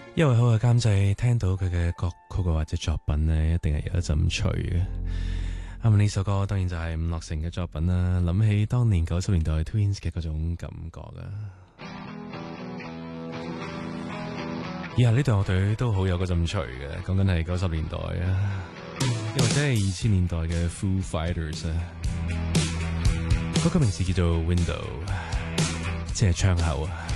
一位好嘅監製聽到佢嘅歌曲或者作品呢，一定係有一陣趣嘅。咁呢首歌當然就係伍樂城嘅作品啦，諗起當年90年代 Twins 嘅嗰種感覺啊。以下呢隊樂隊都好有嗰陣趣嘅，講緊係90年代啊，又或者係2000年代嘅 Foo Fighters 啊。嗰個名字叫做 Window，即係窗口啊。